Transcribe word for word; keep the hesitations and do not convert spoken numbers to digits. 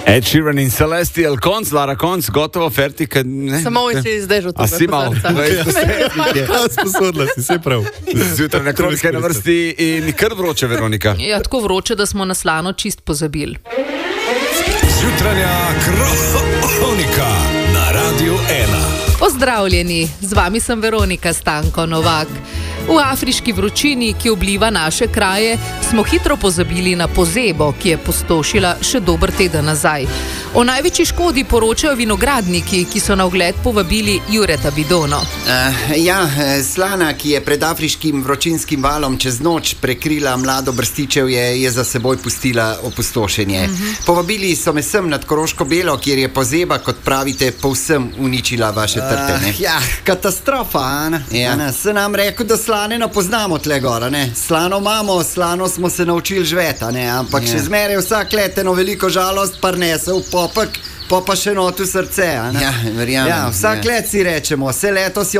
Ed Sheeran in Celestial, konc, Lara konc, gotovo, fertik. Samo mi si zdaj že to. A si mal? Sposodila si, se prav. Zjutraj na kronika je na vrsti in kar vroče, Veronika. Ja, tako vroče, da smo na slano čist pozabili. Zjutranja kronika na Radiu ena. Pozdravljeni, z vami sem Veronika Stanko Novak. V afriški vročini, ki obliva naše kraje, smo hitro pozabili na pozebo, ki je pustošila še dober teden nazaj. O največji škodi poročajo vinogradniki, ki so na ogled povabili Jureta Bidono. Uh, ja, slana, ki je pred afriškim vročinskim valom čez noč prekrila mlado brstičev, je, je za seboj pustila opustošenje. Uh-huh. Povabili so me sem nad Koroško Belo, kjer je pozeba, kot pravite, povsem uničila vaše trte. Uh, ja, katastrofa, Ana. Ja. Ana, se nam rekel, da slane ne poznamo tle gora, ne. Slano imamo, slano smo se naučili žveta, ne, ampak ja. Še zmeraj vsak let eno veliko žalost parnese v popek, pa pa še not v srce, a ne. Ja, verjamem. Ja, vsak ja. let si rečemo, vse letos jo